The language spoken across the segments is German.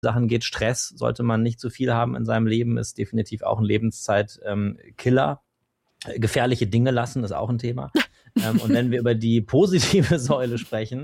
Sachen geht. Stress sollte man nicht zu viel haben in seinem Leben, ist definitiv auch ein Lebenszeit-Killer. Gefährliche Dinge lassen ist auch ein Thema. Und wenn wir über die positive Säule sprechen,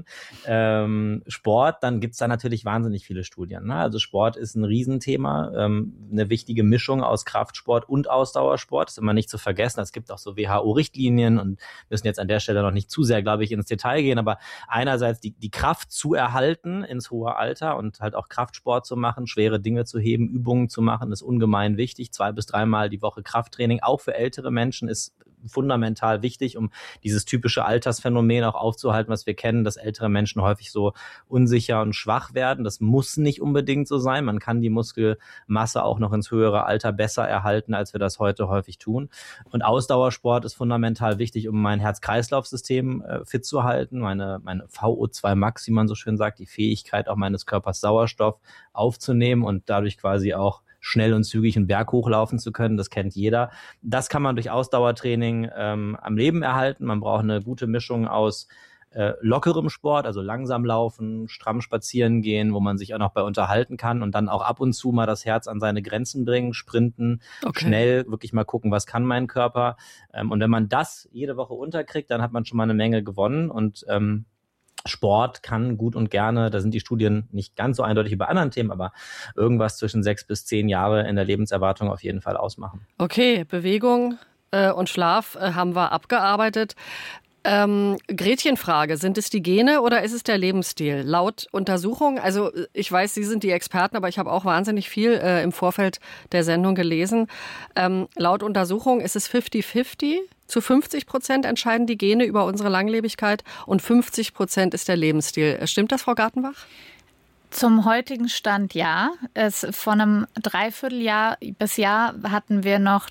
Sport, dann gibt's da natürlich wahnsinnig viele Studien. Ne? Also Sport ist ein Riesenthema, eine wichtige Mischung aus Kraftsport und Ausdauersport. Ist immer nicht zu vergessen. Es gibt auch so WHO-Richtlinien und müssen jetzt an der Stelle noch nicht zu sehr, glaube ich, ins Detail gehen. Aber einerseits die Kraft zu erhalten ins hohe Alter und halt auch Kraftsport zu machen, schwere Dinge zu heben, Übungen zu machen, ist ungemein wichtig. 2 bis 3 Mal die Woche Krafttraining, auch für ältere Menschen, ist fundamental wichtig, um dieses typische Altersphänomen auch aufzuhalten, was wir kennen, dass ältere Menschen häufig so unsicher und schwach werden. Das muss nicht unbedingt so sein. Man kann die Muskelmasse auch noch ins höhere Alter besser erhalten, als wir das heute häufig tun. Und Ausdauersport ist fundamental wichtig, um mein Herz-Kreislauf-System fit zu halten, meine VO2 Max, wie man so schön sagt, die Fähigkeit auch meines Körpers Sauerstoff aufzunehmen und dadurch quasi auch schnell und zügig einen Berg hochlaufen zu können, das kennt jeder. Das kann man durch Ausdauertraining am Leben erhalten. Man braucht eine gute Mischung aus lockerem Sport, also langsam laufen, stramm spazieren gehen, wo man sich auch noch bei unterhalten kann und dann auch ab und zu mal das Herz an seine Grenzen bringen, sprinten, schnell wirklich mal gucken, was kann mein Körper. Und wenn man das jede Woche unterkriegt, dann hat man schon mal eine Menge gewonnen und Sport kann gut und gerne, da sind die Studien nicht ganz so eindeutig über anderen Themen, aber irgendwas zwischen 6 bis 10 Jahre in der Lebenserwartung auf jeden Fall ausmachen. Okay, Bewegung und Schlaf haben wir abgearbeitet. Gretchenfrage, sind es die Gene oder ist es der Lebensstil? Laut Untersuchung, also ich weiß, Sie sind die Experten, aber ich habe auch wahnsinnig viel im Vorfeld der Sendung gelesen. Laut Untersuchung ist es 50-50. Zu 50% entscheiden die Gene über unsere Langlebigkeit und 50% ist der Lebensstil. Stimmt das, Frau Gartenbach? Zum heutigen Stand ja. Von einem Dreivierteljahr bis Jahr hatten wir noch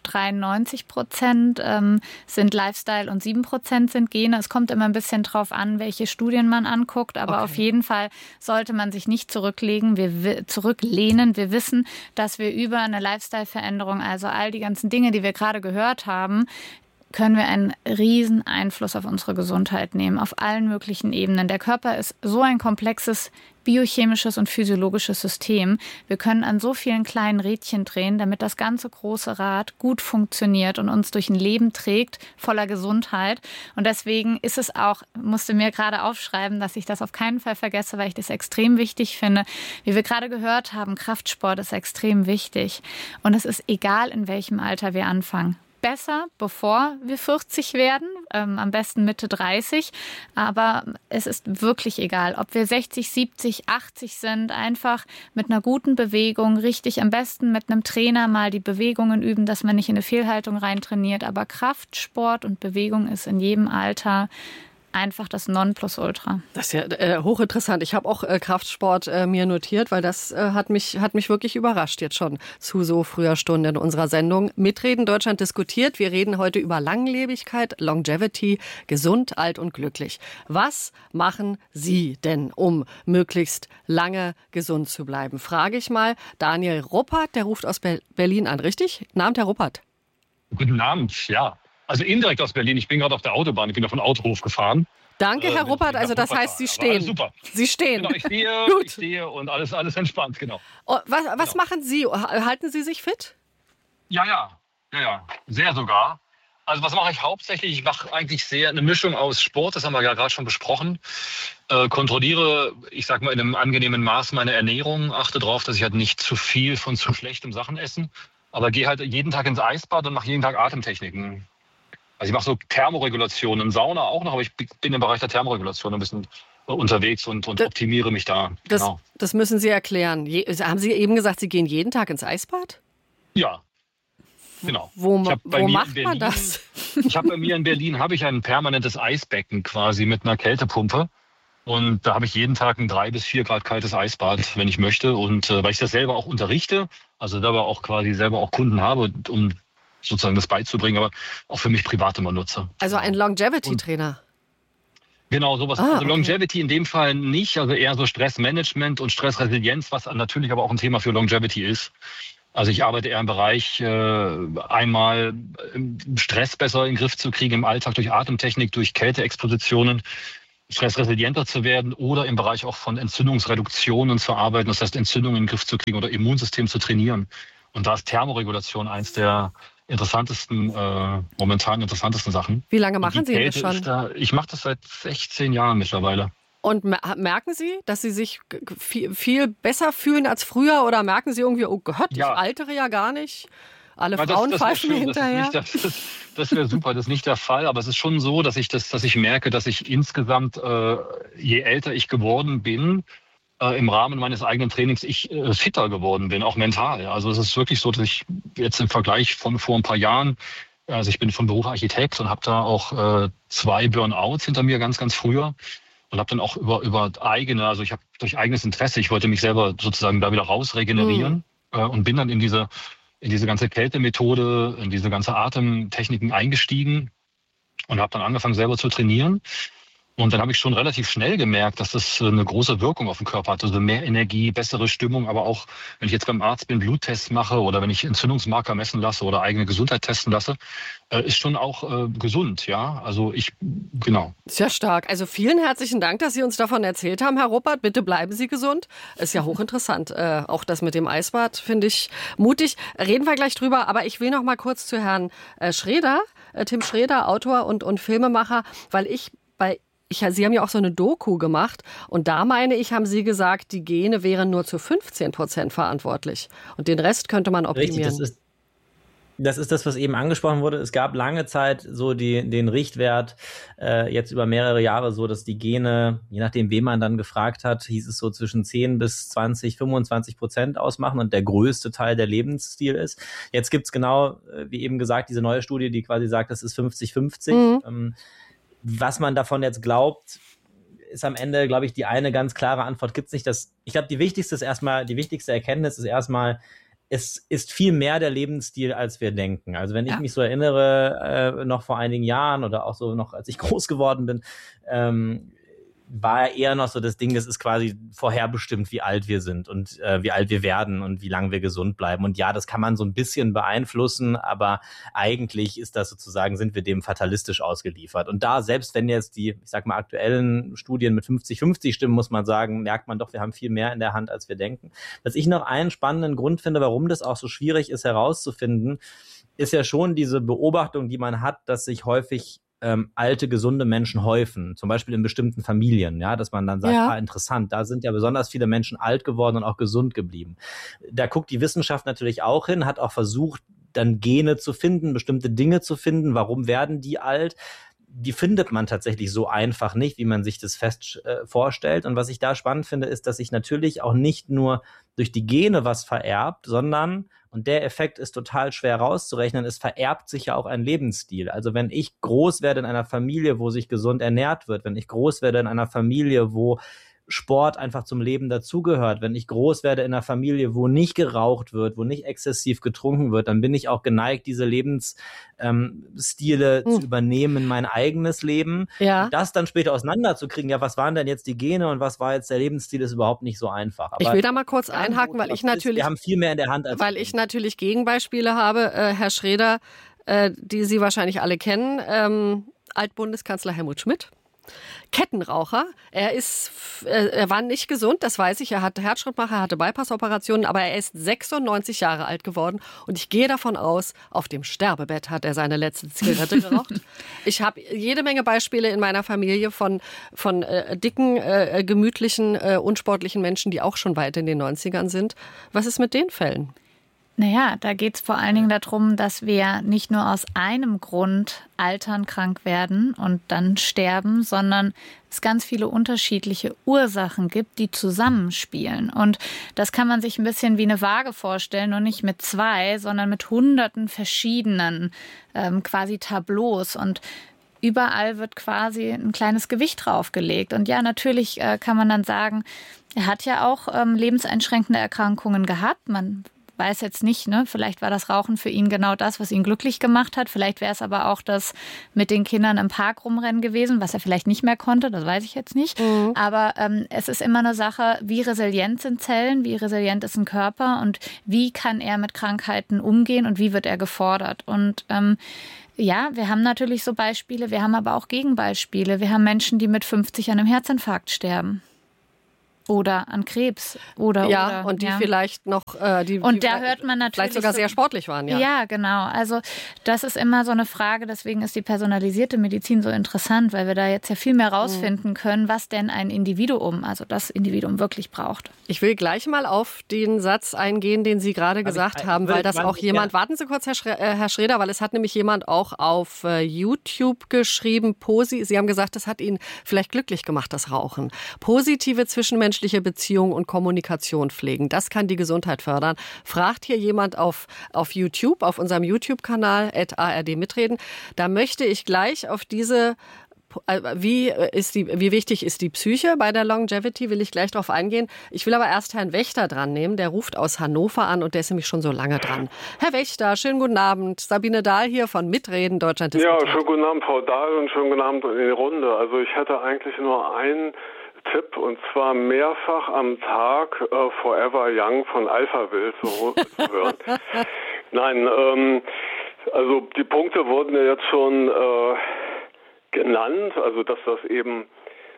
93% sind Lifestyle und 7% sind Gene. Es kommt immer ein bisschen drauf an, welche Studien man anguckt, aber auf jeden Fall sollte man sich nicht zurücklehnen. Wir wissen, dass wir über eine Lifestyle-Veränderung, also all die ganzen Dinge, die wir gerade gehört haben, können wir einen riesen Einfluss auf unsere Gesundheit nehmen, auf allen möglichen Ebenen. Der Körper ist so ein komplexes biochemisches und physiologisches System. Wir können an so vielen kleinen Rädchen drehen, damit das ganze große Rad gut funktioniert und uns durch ein Leben trägt, voller Gesundheit. Und deswegen ist es auch, musste mir gerade aufschreiben, dass ich das auf keinen Fall vergesse, weil ich das extrem wichtig finde. Wie wir gerade gehört haben, Kraftsport ist extrem wichtig. Und es ist egal, in welchem Alter wir anfangen. Besser, bevor wir 40 werden, am besten Mitte 30. Aber es ist wirklich egal, ob wir 60, 70, 80 sind, einfach mit einer guten Bewegung, richtig am besten mit einem Trainer mal die Bewegungen üben, dass man nicht in eine Fehlhaltung reintrainiert. Aber Kraftsport und Bewegung ist in jedem Alter einfach das Nonplusultra. Das ist ja hochinteressant. Ich habe auch Kraftsport mir notiert, weil das hat mich wirklich überrascht jetzt schon zu so früher Stunde in unserer Sendung. Mitreden Deutschland diskutiert. Wir reden heute über Langlebigkeit, Longevity, gesund, alt und glücklich. Was machen Sie denn, um möglichst lange gesund zu bleiben? Frage ich mal Daniel Ruppert, der ruft aus Berlin an, richtig? Guten Abend, Herr Ruppert. Guten Abend, ja. Also indirekt aus Berlin. Ich bin gerade auf der Autobahn. Ich bin auf den Autohof gefahren. Danke, Herr Ruppert. Also das heißt, Sie stehen. Super. Sie stehen. Genau, ich stehe und alles entspannt, genau. Oh, was machen Sie? Halten Sie sich fit? Ja. Sehr sogar. Also was mache ich hauptsächlich? Ich mache eigentlich sehr eine Mischung aus Sport, das haben wir ja gerade schon besprochen. Kontrolliere, ich sag mal, in einem angenehmen Maß meine Ernährung. Achte darauf, dass ich halt nicht zu viel von zu schlechtem Sachen esse. Aber gehe halt jeden Tag ins Eisbad und mache jeden Tag Atemtechniken. Also ich mache so Thermoregulationen, Sauna auch noch, aber ich bin im Bereich der Thermoregulation ein bisschen unterwegs und optimiere mich da. Genau. Das müssen Sie erklären. Haben Sie eben gesagt, Sie gehen jeden Tag ins Eisbad? Ja, genau. Wo macht man das? Ich habe bei mir in Berlin ein permanentes Eisbecken quasi mit einer Kältepumpe. Und da habe ich jeden Tag ein 3 bis 4 Grad kaltes Eisbad, wenn ich möchte. Und weil ich das selber auch unterrichte, also dabei auch quasi selber auch Kunden habe, um sozusagen das beizubringen, aber auch für mich privat immer nutze. Also ein Longevity-Trainer? Genau, sowas. Also Longevity in dem Fall nicht, also eher so Stressmanagement und Stressresilienz, was natürlich aber auch ein Thema für Longevity ist. Also ich arbeite eher im Bereich, einmal Stress besser in den Griff zu kriegen im Alltag durch Atemtechnik, durch Kälteexpositionen. stressresilienter zu werden oder im Bereich auch von Entzündungsreduktionen zu arbeiten, das heißt Entzündungen in den Griff zu kriegen oder Immunsystem zu trainieren. Und da ist Thermoregulation eins der momentan interessantesten Sachen. Wie lange machen Sie das schon? Ich mache das seit 16 Jahren mittlerweile. Und merken Sie, dass Sie sich viel besser fühlen als früher oder merken Sie irgendwie, oh Gott, ich altere ja gar nicht? Alle Frauen pfeifen mir hinterher. Das wäre super, das ist nicht der Fall. Aber es ist schon so, dass ich merke, dass ich insgesamt, je älter ich geworden bin, im Rahmen meines eigenen Trainings fitter geworden bin, auch mental. Also es ist wirklich so, dass ich jetzt im Vergleich von vor ein paar Jahren, also ich bin von Beruf Architekt und habe da auch 2 Burnouts hinter mir ganz, ganz früher und habe dann auch über eigene, also ich habe durch eigenes Interesse, ich wollte mich selber sozusagen da wieder raus regenerieren und bin dann in diese ganze Kältemethode, in diese ganze Atemtechniken eingestiegen und habe dann angefangen selber zu trainieren. Und dann habe ich schon relativ schnell gemerkt, dass das eine große Wirkung auf den Körper hat. Also mehr Energie, bessere Stimmung, aber auch, wenn ich jetzt beim Arzt bin, Bluttests mache oder wenn ich Entzündungsmarker messen lasse oder eigene Gesundheit testen lasse, ist schon auch gesund, ja. Also genau. Sehr stark. Also vielen herzlichen Dank, dass Sie uns davon erzählt haben, Herr Ruppert. Bitte bleiben Sie gesund. Ist ja hochinteressant. Auch das mit dem Eisbad finde ich mutig. Reden wir gleich drüber. Aber ich will noch mal kurz zu Herrn Schreeder, Tim Schreeder, Autor und Filmemacher, weil Sie haben ja auch so eine Doku gemacht und da meine ich, haben Sie gesagt, die Gene wären nur zu 15% verantwortlich und den Rest könnte man optimieren. Richtig, das ist das, was eben angesprochen wurde. Es gab lange Zeit so den Richtwert, jetzt über mehrere Jahre so, dass die Gene, je nachdem, wen man dann gefragt hat, hieß es so zwischen 10 bis 20, 25% ausmachen und der größte Teil der Lebensstil ist. Jetzt gibt's genau, wie eben gesagt, diese neue Studie, die quasi sagt, das ist 50-50. Was man davon jetzt glaubt, ist am Ende, glaube ich, die eine ganz klare Antwort gibt's nicht. Ich glaube, die wichtigste Erkenntnis ist erstmal, es ist viel mehr der Lebensstil, als wir denken. Also wenn ich mich so erinnere, noch vor einigen Jahren oder auch so noch, als ich groß geworden bin, war eher noch so das Ding, das ist quasi vorherbestimmt, wie alt wir sind und wie alt wir werden und wie lange wir gesund bleiben. Und ja, das kann man so ein bisschen beeinflussen, aber eigentlich ist das sozusagen, sind wir dem fatalistisch ausgeliefert. Und da, selbst wenn jetzt die, ich sag mal, aktuellen Studien mit 50-50 stimmen, muss man sagen, merkt man doch, wir haben viel mehr in der Hand, als wir denken. Was ich noch einen spannenden Grund finde, warum das auch so schwierig ist herauszufinden, ist ja schon diese Beobachtung, die man hat, dass sich häufig alte, gesunde Menschen häufen, zum Beispiel in bestimmten Familien, ja, dass man dann sagt, interessant, da sind ja besonders viele Menschen alt geworden und auch gesund geblieben. Da guckt die Wissenschaft natürlich auch hin, hat auch versucht, dann Gene zu finden, bestimmte Dinge zu finden, warum werden die alt? Die findet man tatsächlich so einfach nicht, wie man sich das fest vorstellt. Und was ich da spannend finde, ist, dass sich natürlich auch nicht nur durch die Gene was vererbt, sondern, und der Effekt ist total schwer rauszurechnen, es vererbt sich ja auch ein Lebensstil. Also wenn ich groß werde in einer Familie, wo sich gesund ernährt wird, wenn ich groß werde in einer Familie, wo Sport einfach zum Leben dazugehört, wenn ich groß werde in einer Familie, wo nicht geraucht wird, wo nicht exzessiv getrunken wird, dann bin ich auch geneigt, diese Lebensstile zu übernehmen in mein eigenes Leben. Ja. Das dann später auseinanderzukriegen, ja, was waren denn jetzt die Gene und was war jetzt der Lebensstil, ist überhaupt nicht so einfach. Aber ich will da mal kurz einhaken, weil ich natürlich... Wir haben viel mehr in der Hand als... Weil ich natürlich Gegenbeispiele habe, Herr Schreeder, die Sie wahrscheinlich alle kennen, Altbundeskanzler Helmut Schmidt. Kettenraucher. Er war nicht gesund, das weiß ich. Er hatte Herzschrittmacher, hatte Bypass-Operationen, aber er ist 96 Jahre alt geworden. Und ich gehe davon aus, auf dem Sterbebett hat er seine letzte Zigarette geraucht. Ich habe jede Menge Beispiele in meiner Familie von dicken, gemütlichen, unsportlichen Menschen, die auch schon weit in den 90ern sind. Was ist mit den Fällen? Naja, da geht es vor allen Dingen darum, dass wir nicht nur aus einem Grund altern, krank werden und dann sterben, sondern es ganz viele unterschiedliche Ursachen gibt, die zusammenspielen. Und das kann man sich ein bisschen wie eine Waage vorstellen und nicht mit 2, sondern mit hunderten verschiedenen quasi Tableaus. Und überall wird quasi ein kleines Gewicht draufgelegt. Und ja, natürlich kann man dann sagen, er hat ja auch lebenseinschränkende Erkrankungen gehabt. Man weiß jetzt nicht, ne? Vielleicht war das Rauchen für ihn genau das, was ihn glücklich gemacht hat. Vielleicht wäre es aber auch das mit den Kindern im Park rumrennen gewesen, was er vielleicht nicht mehr konnte, das weiß ich jetzt nicht. Aber es ist immer eine Sache, wie resilient sind Zellen, wie resilient ist ein Körper und wie kann er mit Krankheiten umgehen und wie wird er gefordert. Und ja, wir haben natürlich so Beispiele, wir haben aber auch Gegenbeispiele. Wir haben Menschen, die mit 50 an einem Herzinfarkt sterben. Oder an Krebs. Und die vielleicht noch, und da hört man natürlich vielleicht sogar sehr sportlich waren. Ja, genau. Also das ist immer so eine Frage, deswegen ist die personalisierte Medizin so interessant, weil wir da jetzt ja viel mehr rausfinden können, was denn ein Individuum, also das Individuum wirklich braucht. Ich will gleich mal auf den Satz eingehen, den Sie gerade gesagt haben, weil das auch jemand, warten Sie kurz, Herr Schroeder, weil es hat nämlich jemand auch auf YouTube geschrieben, Sie haben gesagt, das hat ihn vielleicht glücklich gemacht, das Rauchen. Positive zwischenmenschliche Beziehungen und Kommunikation pflegen. Das kann die Gesundheit fördern. Fragt hier jemand auf YouTube, auf unserem YouTube-Kanal @ARD mitreden. Da möchte ich gleich auf diese wie wichtig ist die Psyche bei der Longevity, will ich gleich drauf eingehen. Ich will aber erst Herrn Wächter dran nehmen, der ruft aus Hannover an und der ist nämlich schon so lange dran. Herr Wächter, schönen guten Abend. Sabine Dahl hier von Mitreden, Deutschland diskutiert. Ja, schönen guten Abend, Frau Dahl, und schönen guten Abend in die Runde. Also ich hatte eigentlich nur einen Tipp, und zwar mehrfach am Tag Forever Young von Alphaville zu hören. Nein, also die Punkte wurden ja jetzt schon genannt, also dass das eben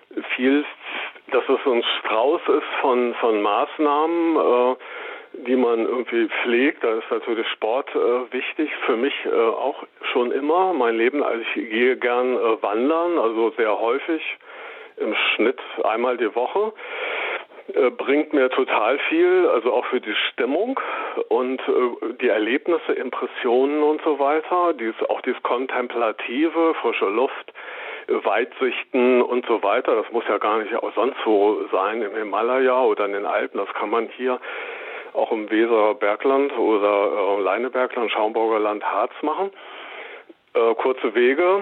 dass es so ein Strauß ist von Maßnahmen, die man irgendwie pflegt. Da ist natürlich Sport wichtig, für mich auch schon immer mein Leben. Also ich gehe gern wandern, also sehr häufig, im Schnitt einmal die Woche. Bringt mir total viel, also auch für die Stimmung und die Erlebnisse, Impressionen und so weiter. Auch dieses Kontemplative, frische Luft, Weitsichten und so weiter. Das muss ja gar nicht auch sonst so sein, im Himalaya oder in den Alpen. Das kann man hier auch im Weserer Bergland oder Leinebergland, Schaumburger Land, Harz machen. Kurze Wege.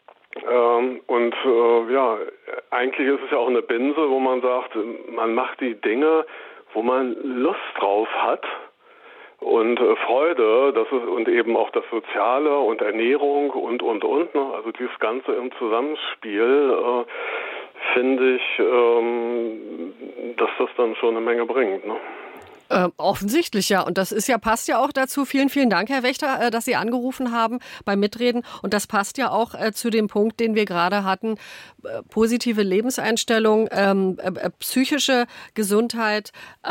Ja, eigentlich ist es ja auch eine Binse, wo man sagt, man macht die Dinge, wo man Lust drauf hat und Freude, und eben auch das Soziale und Ernährung und, ne? Also dieses Ganze im Zusammenspiel, finde ich, dass das dann schon eine Menge bringt, ne? Offensichtlich, ja. Und das passt ja auch dazu. Vielen, vielen Dank, Herr Wächter, dass Sie angerufen haben beim Mitreden. Und das passt ja auch zu dem Punkt, den wir gerade hatten. Positive Lebenseinstellung, psychische Gesundheit.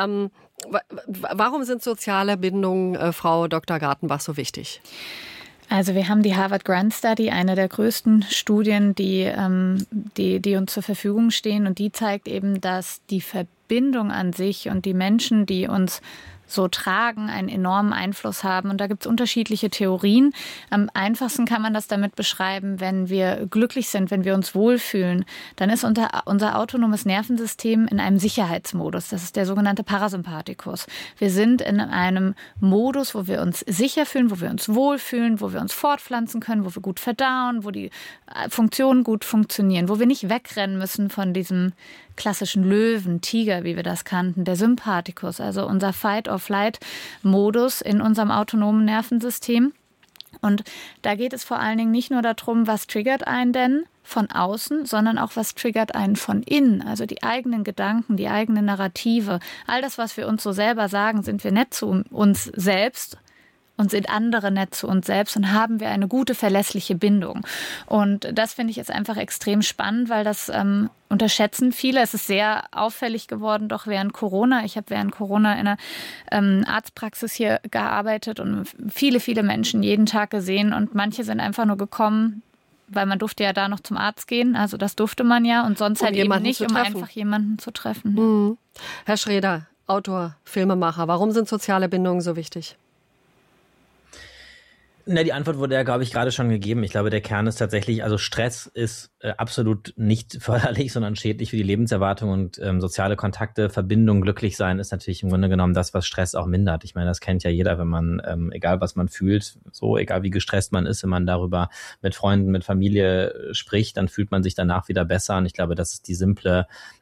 Warum sind soziale Bindungen, Frau Dr. Gartenbach, so wichtig? Also wir haben die Harvard Grant Study, eine der größten Studien, die uns zur Verfügung stehen. Und die zeigt eben, dass die Verbindung an sich und die Menschen, die uns so tragen, einen enormen Einfluss haben. Und da gibt es unterschiedliche Theorien. Am einfachsten kann man das damit beschreiben, wenn wir glücklich sind, wenn wir uns wohlfühlen, dann ist unser autonomes Nervensystem in einem Sicherheitsmodus. Das ist der sogenannte Parasympathikus. Wir sind in einem Modus, wo wir uns sicher fühlen, wo wir uns wohlfühlen, wo wir uns fortpflanzen können, wo wir gut verdauen, wo die Funktionen gut funktionieren, wo wir nicht wegrennen müssen von diesem klassischen Löwen, Tiger, wie wir das kannten, der Sympathikus, also unser Fight-or-Flight-Modus in unserem autonomen Nervensystem. Und da geht es vor allen Dingen nicht nur darum, was triggert einen denn von außen, sondern auch, was triggert einen von innen, also die eigenen Gedanken, die eigene Narrative. All das, was wir uns so selber sagen, sind wir nett zu uns selbst und sind andere nett zu uns selbst und haben wir eine gute, verlässliche Bindung. Und das finde ich jetzt einfach extrem spannend, weil das unterschätzen viele. Es ist sehr auffällig geworden, doch während Corona. Ich habe während Corona in einer Arztpraxis hier gearbeitet und viele, viele Menschen jeden Tag gesehen. Und manche sind einfach nur gekommen, weil man durfte ja da noch zum Arzt gehen. Also das durfte man ja. Und sonst halt eben nicht, um einfach jemanden zu treffen. Mhm. Herr Schroeder, Autor, Filmemacher, warum sind soziale Bindungen so wichtig? Die Antwort wurde ja, glaube ich, gerade schon gegeben. Ich glaube, der Kern ist tatsächlich, also Stress ist absolut nicht förderlich, sondern schädlich für die Lebenserwartung und soziale Kontakte, Verbindung, glücklich sein ist natürlich im Grunde genommen das, was Stress auch mindert. Ich meine, das kennt ja jeder, wenn man, egal was man fühlt, so egal wie gestresst man ist, wenn man darüber mit Freunden, mit Familie spricht, dann fühlt man sich danach wieder besser. Und ich glaube, das ist die simple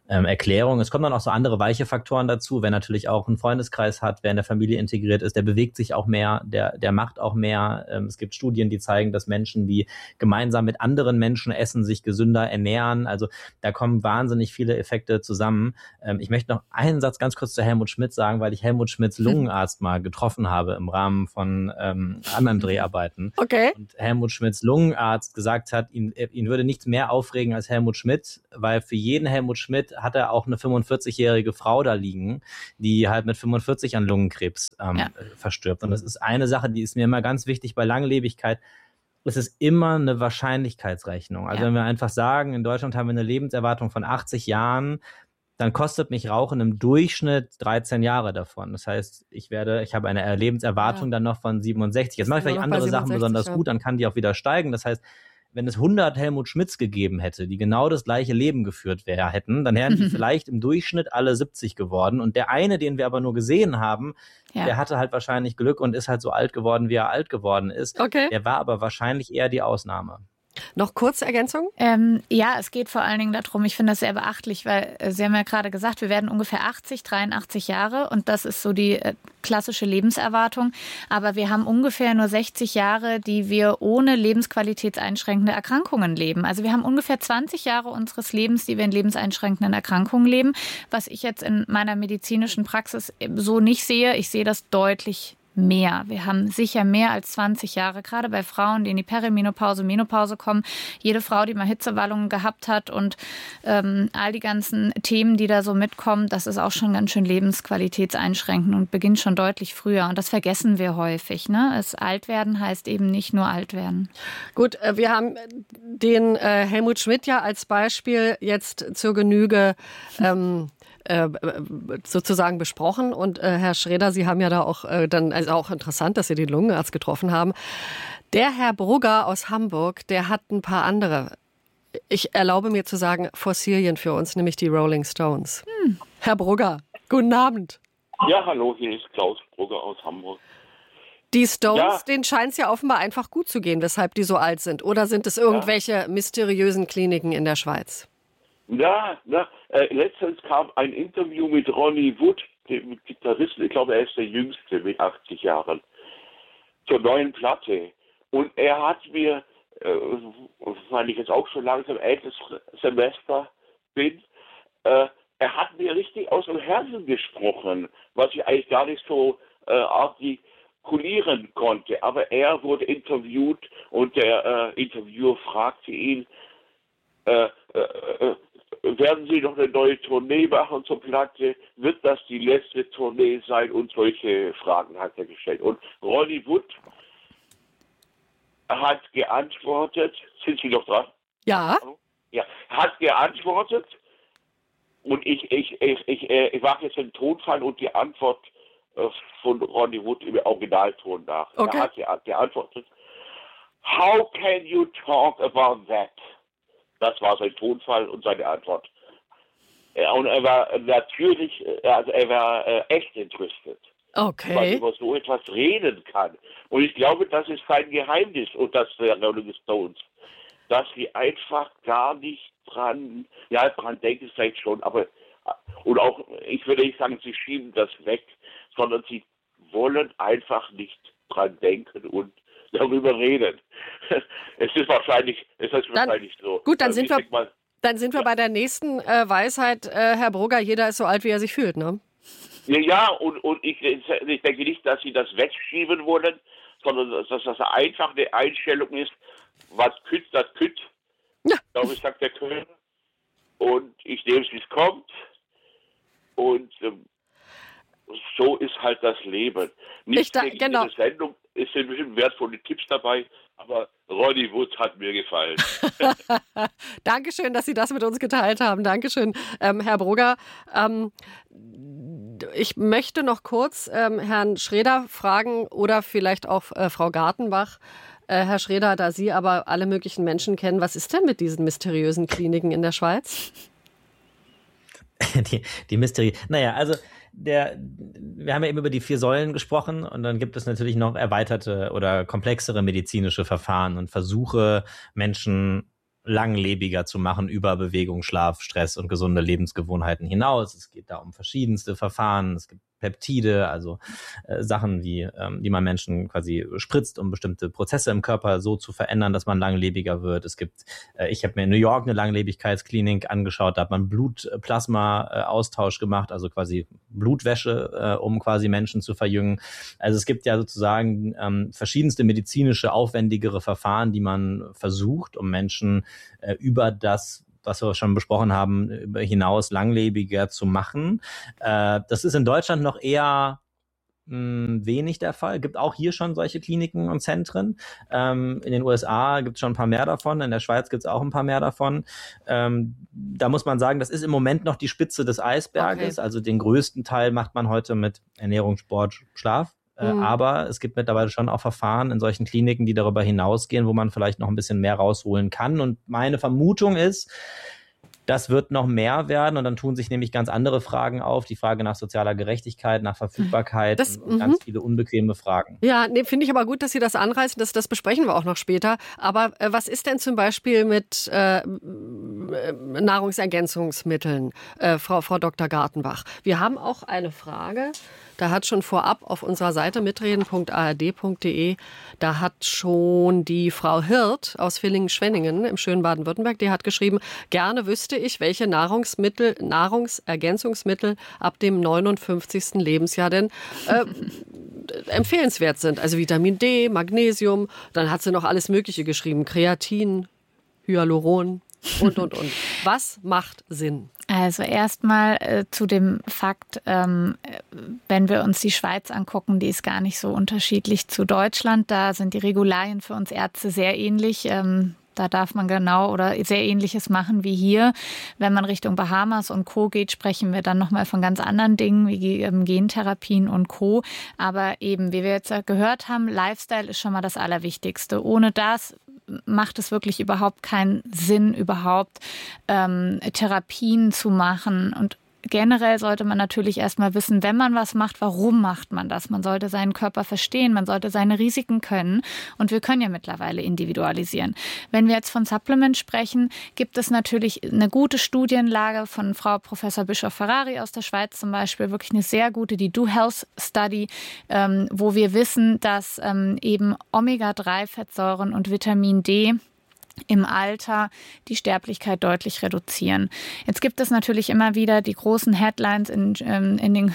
Erklärung. Es kommen dann auch so andere weiche Faktoren dazu, wer natürlich auch einen Freundeskreis hat, wer in der Familie integriert ist, der bewegt sich auch mehr, der macht auch mehr. Es gibt Studien, die zeigen, dass Menschen, die gemeinsam mit anderen Menschen essen, sich gesünder ernähren. Also da kommen wahnsinnig viele Effekte zusammen. Ich möchte noch einen Satz ganz kurz zu Helmut Schmidt sagen, weil ich Helmut Schmidts Lungenarzt mal getroffen habe im Rahmen von anderen Dreharbeiten. Okay. Und Helmut Schmidts Lungenarzt gesagt hat, ihn würde nichts mehr aufregen als Helmut Schmidt, weil für jeden Helmut Schmidt hat er auch eine 45-jährige Frau da liegen, die halt mit 45 an Lungenkrebs verstirbt. Und das ist eine Sache, die ist mir immer ganz wichtig bei Langlebigkeit. Es ist immer eine Wahrscheinlichkeitsrechnung. Also wenn wir einfach sagen, in Deutschland haben wir eine Lebenserwartung von 80 Jahren, dann kostet mich Rauchen im Durchschnitt 13 Jahre davon. Das heißt, ich habe eine Lebenserwartung dann noch von 67. Jetzt mache ich vielleicht andere Sachen besonders gut, dann kann die auch wieder steigen. Das heißt, wenn es 100 Helmut Schmidts gegeben hätte, die genau das gleiche Leben geführt hätten, dann wären die vielleicht im Durchschnitt alle 70 geworden. Und der eine, den wir aber nur gesehen haben, der hatte halt wahrscheinlich Glück und ist halt so alt geworden, wie er alt geworden ist. Okay. Der war aber wahrscheinlich eher die Ausnahme. Noch kurze Ergänzung? Ja, es geht vor allen Dingen darum, ich finde das sehr beachtlich, weil Sie haben ja gerade gesagt, wir werden ungefähr 83 Jahre und das ist so die klassische Lebenserwartung. Aber wir haben ungefähr nur 60 Jahre, die wir ohne lebensqualitätseinschränkende Erkrankungen leben. Also wir haben ungefähr 20 Jahre unseres Lebens, die wir in lebenseinschränkenden Erkrankungen leben, was ich jetzt in meiner medizinischen Praxis so nicht sehe. Ich sehe das deutlich mehr. Wir haben sicher mehr als 20 Jahre, gerade bei Frauen, die in die Perimenopause, Menopause kommen. Jede Frau, die mal Hitzewallungen gehabt hat und all die ganzen Themen, die da so mitkommen, das ist auch schon ganz schön lebensqualitätseinschränkend und beginnt schon deutlich früher. Und das vergessen wir häufig. Ne? Das Altwerden heißt eben nicht nur alt werden. Gut, wir haben den Helmut Schmidt ja als Beispiel jetzt zur Genüge sozusagen besprochen. Und Herr Schreder, Sie haben ja da auch auch interessant, dass Sie den Lungenarzt getroffen haben. Der Herr Brugger aus Hamburg, der hat ein paar andere, ich erlaube mir zu sagen, Fossilien für uns, nämlich die Rolling Stones. Herr Brugger, guten Abend. Ja, hallo, hier ist Klaus Brugger aus Hamburg. Die Stones, denen scheint es ja offenbar einfach gut zu gehen, weshalb die so alt sind. Oder sind es irgendwelche mysteriösen Kliniken in der Schweiz? Letztens kam ein Interview mit Ronnie Wood, dem Gitarristen, ich glaube, er ist der Jüngste mit 80 Jahren, zur neuen Platte. Und er hat mir, weil ich jetzt auch schon langsam älteres Semester bin, er hat mir richtig aus dem Herzen gesprochen, was ich eigentlich gar nicht so artikulieren konnte. Aber er wurde interviewt und der Interviewer fragte ihn, werden Sie noch eine neue Tournee machen zur Platte? Wird das die letzte Tournee sein? Und solche Fragen hat er gestellt. Und Ronnie Wood hat geantwortet. Sind Sie noch dran? Ja. Ja, hat geantwortet. Und ich mache jetzt den Tonfall und die Antwort von Ronnie Wood im Originalton nach. Okay. Er hat geantwortet. How can you talk about that? Das war sein Tonfall und seine Antwort. Und er war natürlich, also er war echt interessiert. Okay. Weil man über so etwas reden kann. Und ich glaube, das ist kein Geheimnis und das der Rolling Stones, dass sie einfach gar nicht dran denken vielleicht schon, aber und auch, ich würde nicht sagen, sie schieben das weg, sondern sie wollen einfach nicht dran denken und darüber reden. Es ist wahrscheinlich so. Gut, dann sind wir bei der nächsten Weisheit, Herr Brugger, jeder ist so alt, wie er sich fühlt, ne? Ja, und ich denke nicht, dass sie das wegschieben wollen, sondern dass das einfach eine Einstellung ist, was kütt, das kütt. Ja. Glaube ich, sagt der Köln. Und ich nehme es, wie es kommt. Und so ist halt das Leben. Nicht genau. Jede Sendung, es sind bestimmt wertvolle Tipps dabei, aber Ronnie Wood hat mir gefallen. Dankeschön, dass Sie das mit uns geteilt haben. Dankeschön, Herr Brugger. Ich möchte noch kurz Herrn Schreder fragen oder vielleicht auch Frau Gartenbach. Herr Schreder, da Sie aber alle möglichen Menschen kennen, was ist denn mit diesen mysteriösen Kliniken in der Schweiz? Die Mysterie. Naja, also wir haben ja eben über die 4 Säulen gesprochen und dann gibt es natürlich noch erweiterte oder komplexere medizinische Verfahren und Versuche, Menschen langlebiger zu machen über Bewegung, Schlaf, Stress und gesunde Lebensgewohnheiten hinaus. Es geht da um verschiedenste Verfahren. Es gibt Peptide, also Sachen, wie die man Menschen quasi spritzt, um bestimmte Prozesse im Körper so zu verändern, dass man langlebiger wird. Es gibt, ich habe mir in New York eine Langlebigkeitsklinik angeschaut, da hat man Blutplasma-Austausch gemacht, also quasi Blutwäsche, um quasi Menschen zu verjüngen. Also es gibt ja sozusagen verschiedenste medizinische, aufwendigere Verfahren, die man versucht, um Menschen über das, was wir schon besprochen haben, hinaus langlebiger zu machen. Das ist in Deutschland noch eher wenig der Fall. Gibt auch hier schon solche Kliniken und Zentren. In den USA gibt es schon ein paar mehr davon. In der Schweiz gibt es auch ein paar mehr davon. Da muss man sagen, das ist im Moment noch die Spitze des Eisberges. Okay. Also den größten Teil macht man heute mit Ernährung, Sport, Schlaf. Aber es gibt mittlerweile schon auch Verfahren in solchen Kliniken, die darüber hinausgehen, wo man vielleicht noch ein bisschen mehr rausholen kann. Und meine Vermutung ist, das wird noch mehr werden und dann tun sich nämlich ganz andere Fragen auf. Die Frage nach sozialer Gerechtigkeit, nach Verfügbarkeit und ganz viele unbequeme Fragen. Ja, finde ich aber gut, dass Sie das anreißen. Das besprechen wir auch noch später. Aber was ist denn zum Beispiel mit Nahrungsergänzungsmitteln, Frau Dr. Gartenbach? Wir haben auch eine Frage. Da hat schon vorab auf unserer Seite mitreden.ard.de, da hat schon die Frau Hirt aus Villingen-Schwenningen im schönen Baden-Württemberg, die hat geschrieben, gerne wüsste ich, welche Nahrungsergänzungsmittel ab dem 59. Lebensjahr denn empfehlenswert sind. Also Vitamin D, Magnesium, dann hat sie noch alles Mögliche geschrieben, Kreatin, Hyaluron und. Was macht Sinn? Also erstmal zu dem Fakt, wenn wir uns die Schweiz angucken, die ist gar nicht so unterschiedlich zu Deutschland. Da sind die Regularien für uns Ärzte sehr ähnlich. Da darf man genau oder sehr Ähnliches machen wie hier. Wenn man Richtung Bahamas und Co. geht, sprechen wir dann nochmal von ganz anderen Dingen wie Gentherapien und Co. Aber eben, wie wir jetzt gehört haben, Lifestyle ist schon mal das Allerwichtigste. Ohne das macht es wirklich überhaupt keinen Sinn, überhaupt Therapien zu machen. Und generell sollte man natürlich erstmal wissen, wenn man was macht, warum macht man das? Man sollte seinen Körper verstehen, man sollte seine Risiken können. Und wir können ja mittlerweile individualisieren. Wenn wir jetzt von Supplements sprechen, gibt es natürlich eine gute Studienlage von Frau Professor Bischoff-Ferrari aus der Schweiz zum Beispiel, wirklich eine sehr gute, die Do Health Study, wo wir wissen, dass eben Omega-3-Fettsäuren und Vitamin D im Alter die Sterblichkeit deutlich reduzieren. Jetzt gibt es natürlich immer wieder die großen Headlines in den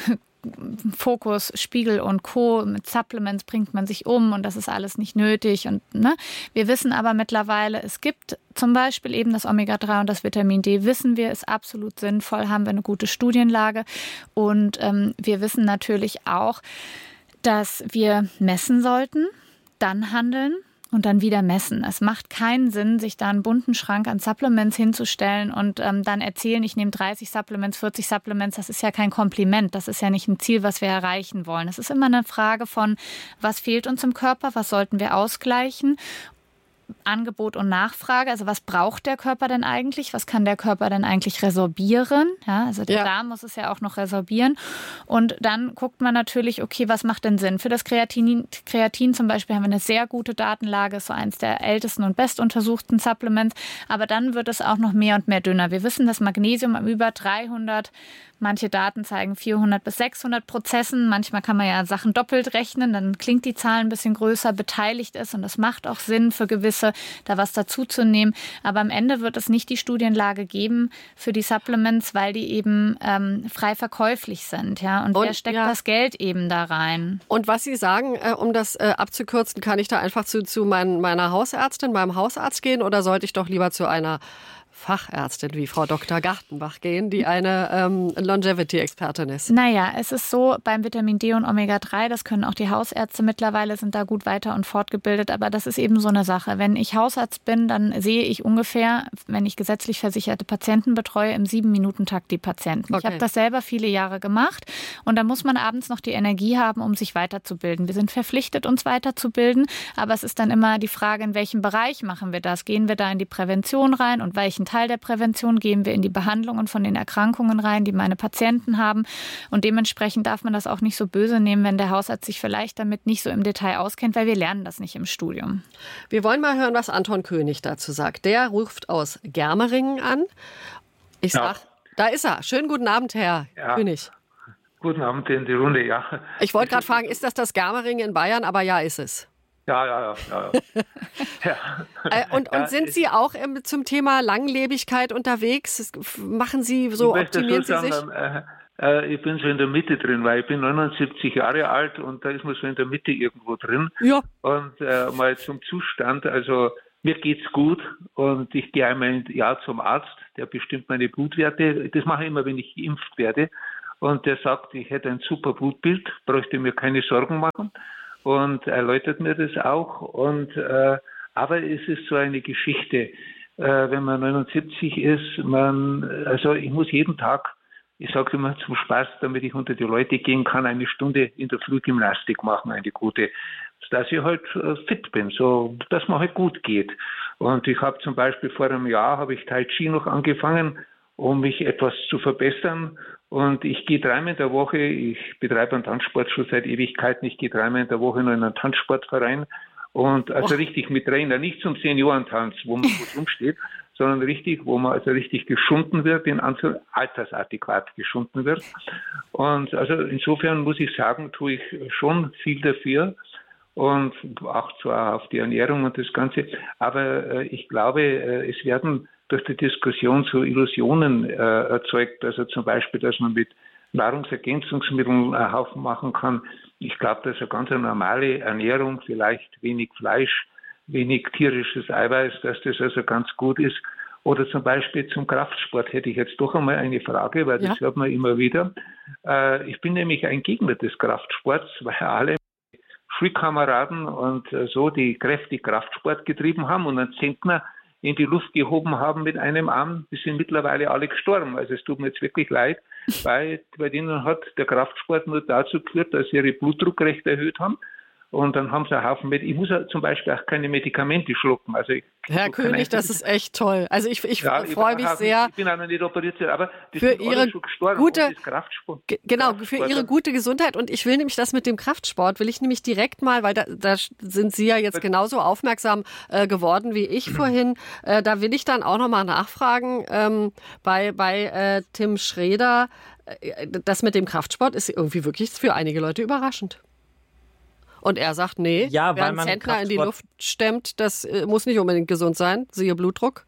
Fokus, Spiegel und Co. Mit Supplements bringt man sich um und das ist alles nicht nötig. Und wir wissen aber mittlerweile, es gibt zum Beispiel eben das Omega-3 und das Vitamin D, wissen wir, ist absolut sinnvoll, haben wir eine gute Studienlage. Und wir wissen natürlich auch, dass wir messen sollten, dann handeln und dann wieder messen. Es macht keinen Sinn, sich da einen bunten Schrank an Supplements hinzustellen und dann erzählen, ich nehme 30 Supplements, 40 Supplements. Das ist ja kein Kompliment. Das ist ja nicht ein Ziel, was wir erreichen wollen. Es ist immer eine Frage von, was fehlt uns im Körper, was sollten wir ausgleichen? Angebot und Nachfrage, also was braucht der Körper denn eigentlich? Was kann der Körper denn eigentlich resorbieren? Ja, also der Darm muss es ja auch noch resorbieren. Und dann guckt man natürlich, okay, was macht denn Sinn? Für das Kreatin zum Beispiel haben wir eine sehr gute Datenlage, so eins der ältesten und bestuntersuchten Supplements. Aber dann wird es auch noch mehr und mehr dünner. Wir wissen, dass Magnesium über 300, manche Daten zeigen 400 bis 600 Prozessen. Manchmal kann man ja Sachen doppelt rechnen, dann klingt die Zahl ein bisschen größer, beteiligt ist und es macht auch Sinn für gewisse, da was dazuzunehmen. Aber am Ende wird es nicht die Studienlage geben für die Supplements, weil die eben frei verkäuflich sind. Ja? Und wer steckt das Geld eben da rein? Und was Sie sagen, um das abzukürzen, kann ich da einfach zu meiner Hausärztin, meinem Hausarzt gehen oder sollte ich doch lieber zu einer Fachärztin wie Frau Dr. Gartenbach gehen, die eine Longevity-Expertin ist? Naja, es ist so, beim Vitamin D und Omega-3, das können auch die Hausärzte mittlerweile, sind da gut weiter und fortgebildet, aber das ist eben so eine Sache. Wenn ich Hausarzt bin, dann sehe ich ungefähr, wenn ich gesetzlich versicherte Patienten betreue, im 7-Minuten-Takt die Patienten. Okay. Ich habe das selber viele Jahre gemacht und da muss man abends noch die Energie haben, um sich weiterzubilden. Wir sind verpflichtet, uns weiterzubilden, aber es ist dann immer die Frage, in welchem Bereich machen wir das? Gehen wir da in die Prävention rein und welchen Teil der Prävention, gehen wir in die Behandlungen von den Erkrankungen rein, die meine Patienten haben. Und dementsprechend darf man das auch nicht so böse nehmen, wenn der Hausarzt sich vielleicht damit nicht so im Detail auskennt, weil wir lernen das nicht im Studium. Wir wollen mal hören, was Anton König dazu sagt. Der ruft aus Germeringen an. Ich sag, da ist er. Schönen guten Abend, Herr König. Guten Abend in die Runde, ja. Ich wollte gerade fragen, ist das Germeringen in Bayern? Aber ja, ist es. Ja. Und sind Sie auch zum Thema Langlebigkeit unterwegs? Machen Sie so, optimieren Sie sich? Ich bin so in der Mitte drin, weil ich bin 79 Jahre alt und da ist man so in der Mitte irgendwo drin. Ja. Und mal zum Zustand, also mir geht's gut und ich gehe einmal im Jahr zum Arzt, der bestimmt meine Blutwerte. Das mache ich immer, wenn ich geimpft werde. Und der sagt, ich hätte ein super Blutbild, bräuchte mir keine Sorgen machen. Und erläutert mir das auch. Und aber es ist so eine Geschichte, wenn man 79 ist, also ich muss jeden Tag, ich sage immer zum Spaß, damit ich unter die Leute gehen kann, eine Stunde in der Frühgymnastik machen, eine gute, dass ich halt fit bin, so dass mir halt gut geht. Und ich habe zum Beispiel vor einem Jahr habe ich Tai Chi noch angefangen, um mich etwas zu verbessern. Und ich gehe 3-mal in der Woche, ich betreibe einen Tanzsport schon seit Ewigkeiten, ich gehe 3-mal in der Woche noch in einen Tanzsportverein und also richtig mit Trainer, nicht zum Seniorentanz, wo man gut rumsteht, sondern richtig, wo man also richtig geschunden wird, altersadäquat geschunden wird. Und also insofern muss ich sagen, tue ich schon viel dafür und auch zwar auf die Ernährung und das Ganze, aber ich glaube, es werden durch die Diskussion so Illusionen erzeugt, also zum Beispiel, dass man mit Nahrungsergänzungsmitteln einen Haufen machen kann. Ich glaube, dass eine ganz normale Ernährung, vielleicht wenig Fleisch, wenig tierisches Eiweiß, dass das also ganz gut ist. Oder zum Beispiel zum Kraftsport hätte ich jetzt doch einmal eine Frage, weil das hört man immer wieder. Ich bin nämlich ein Gegner des Kraftsports, weil alle Schulkameraden und so, die kräftig Kraftsport getrieben haben und einen Zentner in die Luft gehoben haben mit einem Arm, die sind mittlerweile alle gestorben. Also es tut mir jetzt wirklich leid, weil bei denen hat der Kraftsport nur dazu geführt, dass sie ihre Blutdruck recht erhöht haben. Und dann haben sie einen Haufen ich muss zum Beispiel auch keine Medikamente schlucken. Also Herr König, das ist echt toll. Also ich freue mich sehr. Ich bin auch noch nicht operiert, aber das für Ihre gute, Kraftsport. Für Ihre gute Gesundheit. Und ich will nämlich das mit dem Kraftsport, will ich nämlich direkt mal, weil da sind Sie ja jetzt genauso aufmerksam geworden wie ich vorhin. Da will ich dann auch nochmal nachfragen bei Tim Schreder. Das mit dem Kraftsport ist irgendwie wirklich für einige Leute überraschend. Und er sagt, nee, wer einen Zentner in die Luft stemmt, das muss nicht unbedingt gesund sein, siehe Blutdruck.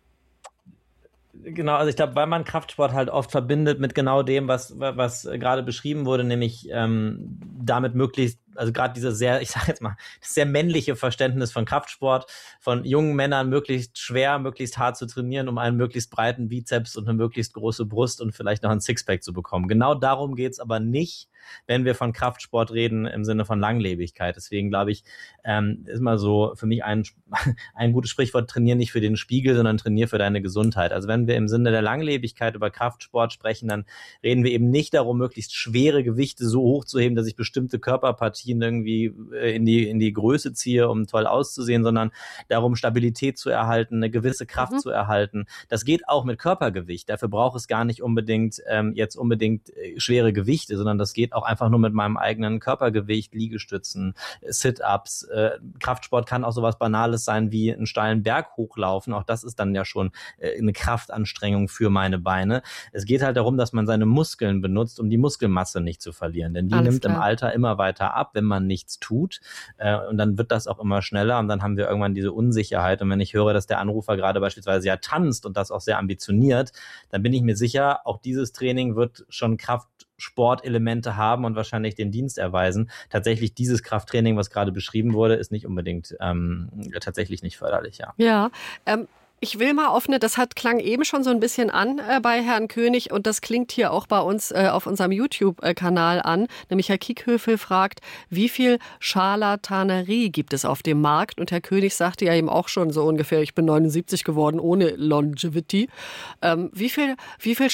Genau, also ich glaube, weil man Kraftsport halt oft verbindet mit genau dem, was gerade beschrieben wurde, nämlich damit möglichst, also gerade dieses sehr, ich sage jetzt mal, sehr männliche Verständnis von Kraftsport, von jungen Männern möglichst schwer, möglichst hart zu trainieren, um einen möglichst breiten Bizeps und eine möglichst große Brust und vielleicht noch ein Sixpack zu bekommen. Genau darum geht's aber nicht, wenn wir von Kraftsport reden im Sinne von Langlebigkeit. Deswegen glaube ich, ist mal so für mich ein gutes Sprichwort, trainier nicht für den Spiegel, sondern trainier für deine Gesundheit. Also wenn wir im Sinne der Langlebigkeit über Kraftsport sprechen, dann reden wir eben nicht darum, möglichst schwere Gewichte so hoch zu heben, dass ich bestimmte Körperpartien irgendwie in die Größe ziehe, um toll auszusehen, sondern darum, Stabilität zu erhalten, eine gewisse Kraft zu erhalten. Das geht auch mit Körpergewicht. Dafür braucht es gar nicht unbedingt schwere Gewichte, sondern das geht auch einfach nur mit meinem eigenen Körpergewicht, Liegestützen, Sit-Ups. Kraftsport kann auch sowas Banales sein wie einen steilen Berg hochlaufen. Auch das ist dann ja schon eine Kraftanstrengung für meine Beine. Es geht halt darum, dass man seine Muskeln benutzt, um die Muskelmasse nicht zu verlieren. Denn die nimmt im Alter immer weiter ab, wenn man nichts tut. Und dann wird das auch immer schneller und dann haben wir irgendwann diese Unsicherheit. Und wenn ich höre, dass der Anrufer gerade beispielsweise ja tanzt und das auch sehr ambitioniert, dann bin ich mir sicher, auch dieses Training wird schon Kraftsportelemente haben und wahrscheinlich den Dienst erweisen. Tatsächlich dieses Krafttraining, was gerade beschrieben wurde, ist nicht unbedingt tatsächlich nicht förderlich. Ja, ich will mal das klang eben schon so ein bisschen an bei Herrn König und das klingt hier auch bei uns auf unserem YouTube-Kanal an. Nämlich Herr Kiekhöfel fragt, wie viel Scharlatanerie gibt es auf dem Markt? Und Herr König sagte ja eben auch schon so ungefähr, ich bin 79 geworden ohne Longevity. Wie viel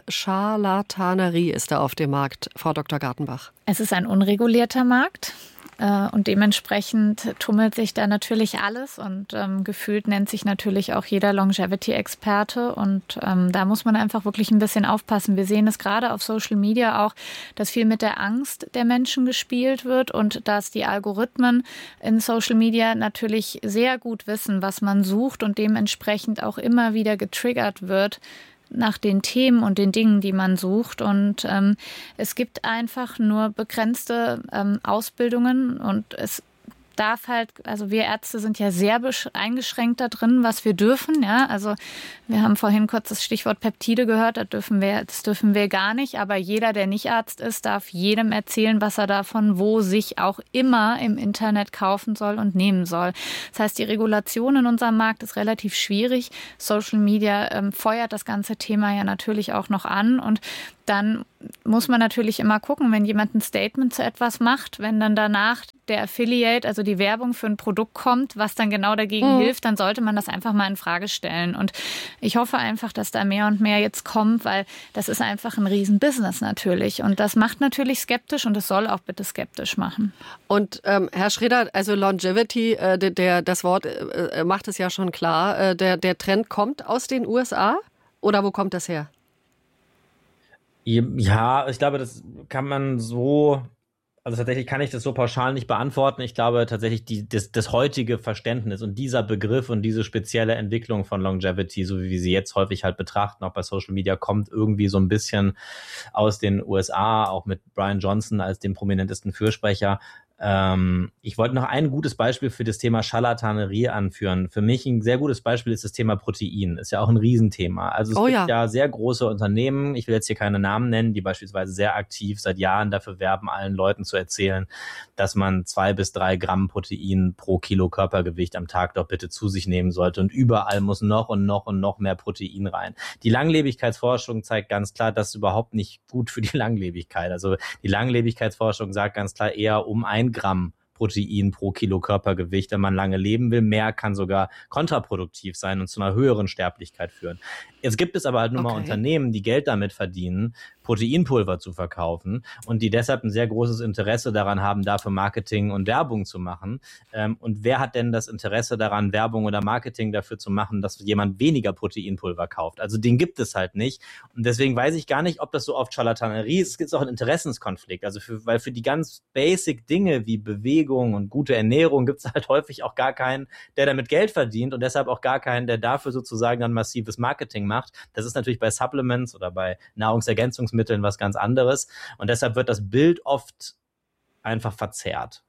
Scharlatanerie ist da auf dem Markt, Frau Dr. Gartenbach? Es ist ein unregulierter Markt. Und dementsprechend tummelt sich da natürlich alles und gefühlt nennt sich natürlich auch jeder Longevity-Experte. Und da muss man einfach wirklich ein bisschen aufpassen. Wir sehen es gerade auf Social Media auch, dass viel mit der Angst der Menschen gespielt wird und dass die Algorithmen in Social Media natürlich sehr gut wissen, was man sucht und dementsprechend auch immer wieder getriggert wird nach den Themen und den Dingen, die man sucht. Und es gibt einfach nur begrenzte Ausbildungen und es darf halt, also wir Ärzte sind ja sehr eingeschränkt da drin, was wir dürfen. Ja, also wir haben vorhin kurz das Stichwort Peptide gehört, das dürfen wir gar nicht. Aber jeder, der nicht Arzt ist, darf jedem erzählen, was er davon wo sich auch immer im Internet kaufen soll und nehmen soll. Das heißt, die Regulation in unserem Markt ist relativ schwierig. Social Media feuert das ganze Thema ja natürlich auch noch an und dann muss man natürlich immer gucken, wenn jemand ein Statement zu etwas macht, wenn dann danach der Affiliate, also die Werbung für ein Produkt kommt, was dann genau dagegen hilft, dann sollte man das einfach mal in Frage stellen. Und ich hoffe einfach, dass da mehr und mehr jetzt kommt, weil das ist einfach ein Riesenbusiness natürlich. Und das macht natürlich skeptisch und es soll auch bitte skeptisch machen. Und Herr Schreder, also Longevity, das Wort macht es ja schon klar. Der Trend kommt aus den USA oder wo kommt das her? Ja, ich glaube, das kann man so, also tatsächlich kann ich das so pauschal nicht beantworten. Ich glaube tatsächlich, das heutige Verständnis und dieser Begriff und diese spezielle Entwicklung von Longevity, so wie wir sie jetzt häufig halt betrachten, auch bei Social Media, kommt irgendwie so ein bisschen aus den USA, auch mit Brian Johnson als dem prominentesten Fürsprecher. Ich wollte noch ein gutes Beispiel für das Thema Scharlatanerie anführen. Für mich ein sehr gutes Beispiel ist das Thema Protein. Ist ja auch ein Riesenthema. Also es gibt ja sehr große Unternehmen, ich will jetzt hier keine Namen nennen, die beispielsweise sehr aktiv seit Jahren dafür werben, allen Leuten zu erzählen, dass man 2 bis 3 Gramm Protein pro Kilo Körpergewicht am Tag doch bitte zu sich nehmen sollte. Und überall muss noch und noch und noch mehr Protein rein. Die Langlebigkeitsforschung zeigt ganz klar, das ist überhaupt nicht gut für die Langlebigkeit. Also die Langlebigkeitsforschung sagt ganz klar eher um 1 Gramm Protein pro Kilo Körpergewicht, wenn man lange leben will. Mehr kann sogar kontraproduktiv sein und zu einer höheren Sterblichkeit führen. Jetzt gibt es aber halt nur mal Unternehmen, die Geld damit verdienen, Proteinpulver zu verkaufen und die deshalb ein sehr großes Interesse daran haben, dafür Marketing und Werbung zu machen. Und wer hat denn das Interesse daran, Werbung oder Marketing dafür zu machen, dass jemand weniger Proteinpulver kauft? Also den gibt es halt nicht. Und deswegen weiß ich gar nicht, ob das so oft Scharlatanerie ist. Es gibt auch einen Interessenskonflikt. Also weil für die ganz basic Dinge wie Bewegung und gute Ernährung gibt es halt häufig auch gar keinen, der damit Geld verdient und deshalb auch gar keinen, der dafür sozusagen dann massives Marketing macht. Das ist natürlich bei Supplements oder bei Nahrungsergänzungsmitteln was ganz anderes. Und deshalb wird das Bild oft einfach verzerrt.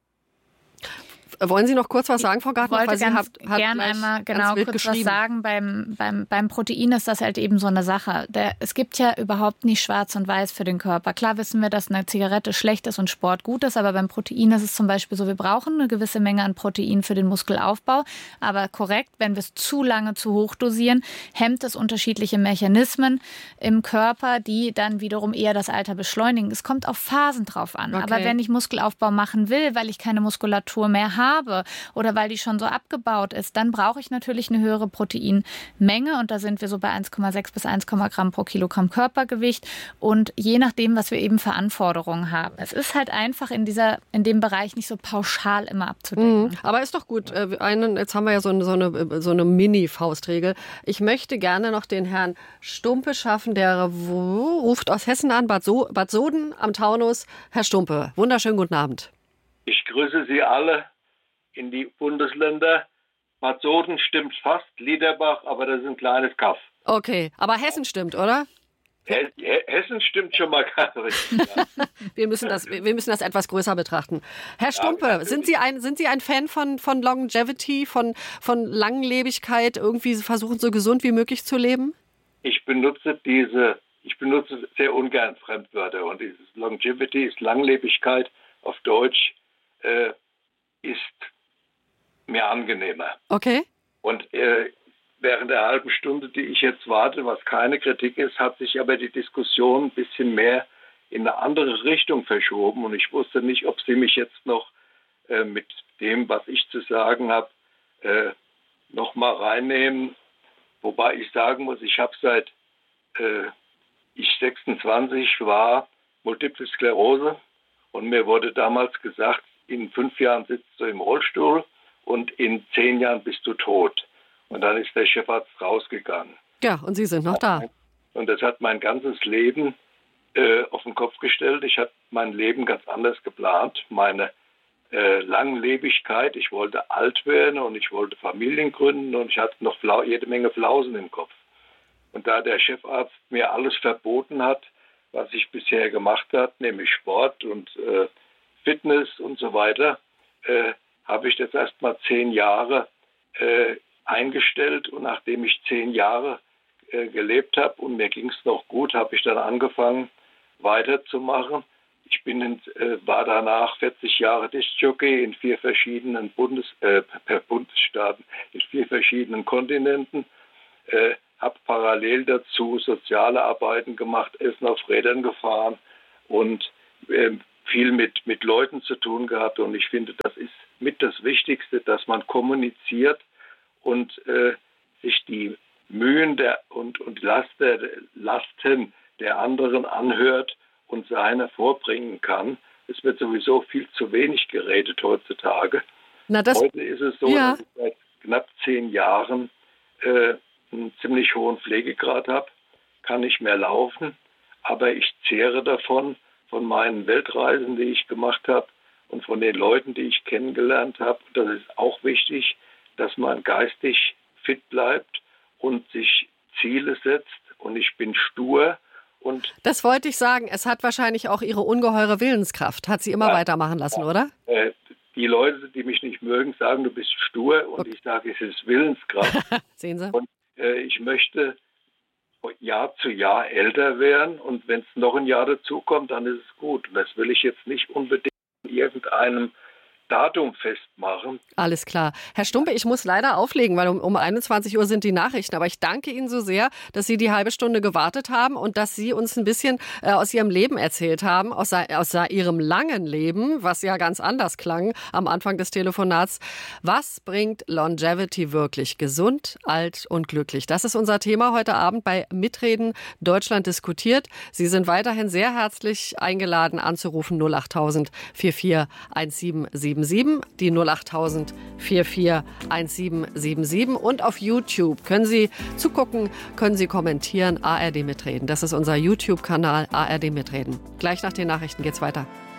Wollen Sie noch kurz was sagen, Frau Gartner? Ich wollte gerne einmal kurz was sagen. Beim Protein ist das halt eben so eine Sache. Es gibt ja überhaupt nicht schwarz und weiß für den Körper. Klar wissen wir, dass eine Zigarette schlecht ist und Sport gut ist, aber beim Protein ist es zum Beispiel so, wir brauchen eine gewisse Menge an Protein für den Muskelaufbau. Aber korrekt, wenn wir es zu lange zu hoch dosieren, hemmt es unterschiedliche Mechanismen im Körper, die dann wiederum eher das Alter beschleunigen. Es kommt auf Phasen drauf an. Okay. Aber wenn ich Muskelaufbau machen will, weil ich keine Muskulatur mehr habe oder weil die schon so abgebaut ist, dann brauche ich natürlich eine höhere Proteinmenge und da sind wir so bei 1,6 bis 1, Gramm pro Kilogramm Körpergewicht und je nachdem, was wir eben für Anforderungen haben. Es ist halt einfach in dem Bereich nicht so pauschal immer abzudecken. Aber ist doch gut. Jetzt haben wir ja so eine Mini-Faustregel. Ich möchte gerne noch den Herrn Stumpe schaffen, der ruft aus Hessen an, Bad Soden am Taunus. Herr Stumpe, wunderschönen guten Abend. Ich grüße Sie alle in die Bundesländer. Bad Soden stimmt fast, Liederbach, aber das ist ein kleines Kaff. Okay, aber Hessen stimmt, oder? Hessen stimmt schon mal ganz richtig. Ja. Wir müssen das etwas größer betrachten. Herr Stumpe, ja, sind Sie ein Fan von Longevity, von Langlebigkeit, irgendwie versuchen, so gesund wie möglich zu leben? Ich benutze sehr ungern Fremdwörter und dieses Longevity ist Langlebigkeit auf Deutsch, ist mir angenehmer. Okay. Und während der halben Stunde, die ich jetzt warte, was keine Kritik ist, hat sich aber die Diskussion ein bisschen mehr in eine andere Richtung verschoben. Und ich wusste nicht, ob Sie mich jetzt noch mit dem, was ich zu sagen habe, noch mal reinnehmen. Wobei ich sagen muss, ich habe seit ich 26 war Multiple Sklerose und mir wurde damals gesagt, in 5 Jahren sitzt du im Rollstuhl und in 10 Jahren bist du tot. Und dann ist der Chefarzt rausgegangen. Ja, und Sie sind noch da. Und das hat mein ganzes Leben auf den Kopf gestellt. Ich habe mein Leben ganz anders geplant. Meine Langlebigkeit, ich wollte alt werden und ich wollte Familien gründen und ich hatte noch jede Menge Flausen im Kopf. Und da der Chefarzt mir alles verboten hat, was ich bisher gemacht habe, nämlich Sport und Fitness und so weiter, habe ich das erst mal 10 Jahre eingestellt. Und nachdem ich 10 Jahre gelebt habe und mir ging es noch gut, habe ich dann angefangen weiterzumachen. Ich war danach 40 Jahre Diskjockey in 4 verschiedenen Bundesstaaten, in 4 verschiedenen Kontinenten, habe parallel dazu soziale Arbeiten gemacht, Essen auf Rädern gefahren und viel mit Leuten zu tun gehabt. Und ich finde, das ist mit das Wichtigste, dass man kommuniziert und sich die Mühen und Lasten der anderen anhört und seine vorbringen kann. Es wird sowieso viel zu wenig geredet heutzutage. Heute ist es so, dass ich seit knapp 10 Jahren einen ziemlich hohen Pflegegrad habe, kann nicht mehr laufen, aber ich zehre davon, von meinen Weltreisen, die ich gemacht habe und von den Leuten, die ich kennengelernt habe. Das ist auch wichtig, dass man geistig fit bleibt und sich Ziele setzt. Und ich bin stur. Und das wollte ich sagen. Es hat wahrscheinlich auch Ihre ungeheure Willenskraft. Hat Sie immer weitermachen lassen, oder? Die Leute, die mich nicht mögen, sagen, du bist stur. Und ich sage, es ist Willenskraft. Sehen Sie? Und ich möchte Jahr zu Jahr älter werden. Und wenn es noch ein Jahr dazukommt, dann ist es gut. Und das will ich jetzt nicht unbedingt in irgendeinem Datum festmachen. Alles klar. Herr Stumpe, ich muss leider auflegen, weil um 21 Uhr sind die Nachrichten. Aber ich danke Ihnen so sehr, dass Sie die halbe Stunde gewartet haben und dass Sie uns ein bisschen aus Ihrem Leben erzählt haben, aus Ihrem langen Leben, was ja ganz anders klang am Anfang des Telefonats. Was bringt Longevity wirklich? Gesund, alt und glücklich? Das ist unser Thema heute Abend bei Mitreden Deutschland diskutiert. Sie sind weiterhin sehr herzlich eingeladen, anzurufen 08000 441777. Die 08000 441777 und auf YouTube können Sie zugucken, können Sie kommentieren, ARD Mitreden. Das ist unser YouTube-Kanal ARD Mitreden. Gleich nach den Nachrichten geht's weiter.